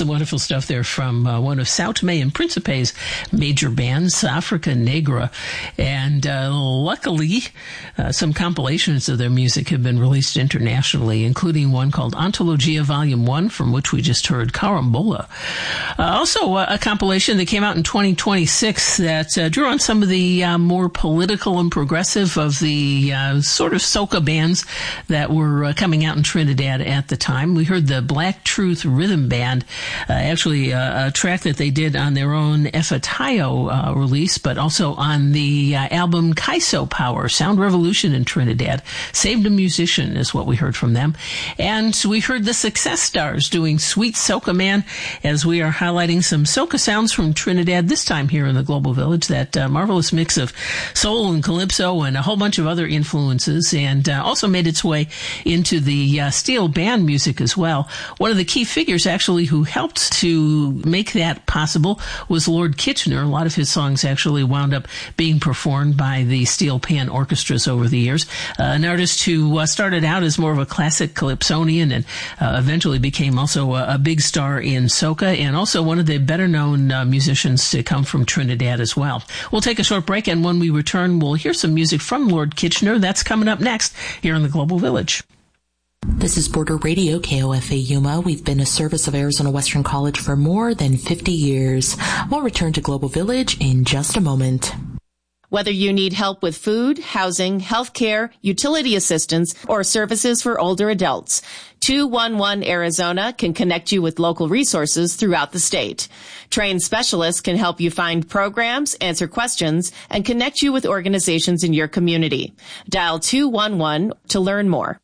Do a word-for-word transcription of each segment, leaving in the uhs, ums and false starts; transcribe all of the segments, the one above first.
some wonderful stuff there from uh, one of Sao Tome and Principe's major bands, Africa Negra. And uh, luckily, uh, some compilations of their music have been released internationally, including one called Ontologia Volume one, from which we just heard Carambola. Uh, also, uh, a compilation that came out in twenty twenty-six that uh, drew on some of the uh, more political and progressive of the uh, sort of soca bands that were uh, coming out in Trinidad at the time. We heard the Black Truth Rhythm Band, uh, actually uh, a track that they did on their own Efatayo uh, release, but also on the uh, album Kaiso Power, Sound Revolution in Trinidad. Saved a Musician is what we heard from them. And we heard the Success Stars doing Sweet Soca Man, as we are highlighting some soca sounds from Trinidad, this time here in the Global Village, that uh, marvelous mix of soul and calypso and a whole bunch of other influences, and uh, also made its way into the uh, steel band music as well. One of the key figures, actually, who helped to make that possible was Lord Kitchener. A lot of his songs actually wound up being performed by the steel pan orchestras over the years. Uh, an artist who uh, started out as more of a classic calypsonian and uh, eventually became also a, a big star in soca, and also one of the better-known uh, musicians to come from Trinidad as well. We'll take a short break, and when we return, we'll hear some music from Lord Kitchener. That's coming up next here in the Global Village. This is Border Radio, K O F A Yuma. We've been a service of Arizona Western College for more than fifty years. We'll return to Global Village in just a moment. Whether you need help with food, housing, healthcare, utility assistance, or services for older adults, two one one Arizona can connect you with local resources throughout the state. Trained specialists can help you find programs, answer questions, and connect you with organizations in your community. Dial two one one to learn more.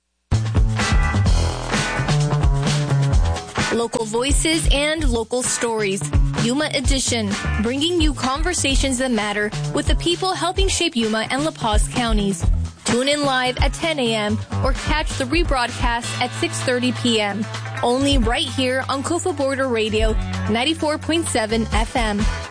Local voices and local stories. Yuma Edition, bringing you conversations that matter with the people helping shape Yuma and La Paz counties. Tune in live at ten a.m. or catch the rebroadcast at six thirty p.m. Only right here on Kofa Border Radio, ninety-four point seven F M.